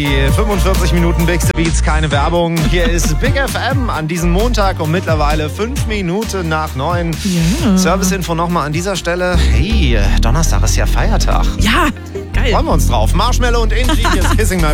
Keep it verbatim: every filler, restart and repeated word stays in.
Die fünfundvierzig Minuten Big Beats, keine Werbung. Hier ist Big F M an diesem Montag um mittlerweile fünf Minuten nach neun. Ja. Serviceinfo nochmal an dieser Stelle. Hey, Donnerstag ist ja Feiertag. Ja, geil. Freuen wir uns drauf. Marshmallow und Ingenious Kissing My